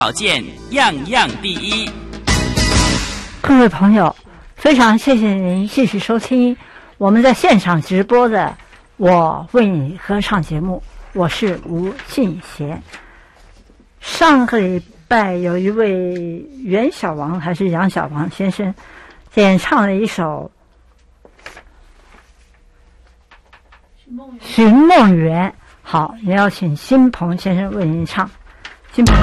保健样样第一。 各位朋友，非常谢谢您继续收听我们在现场直播的我为你合唱节目，我是吴信贤。上个礼拜有一位袁小王还是杨小王先生演唱了一首《寻梦园》，好，也要请新鹏先生为您唱。新鹏